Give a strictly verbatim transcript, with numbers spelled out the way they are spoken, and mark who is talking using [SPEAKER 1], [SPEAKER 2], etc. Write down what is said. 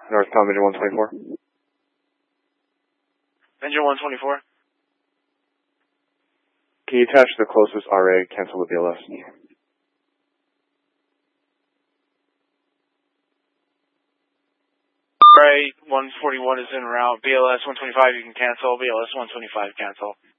[SPEAKER 1] Northbound Engine one twenty-four.
[SPEAKER 2] Engine one twenty-four.
[SPEAKER 1] Can you attach the closest R A, cancel the B L S?
[SPEAKER 2] R A one forty-one is en route. B L S one twenty-five you can cancel. B L S one twenty-five cancel.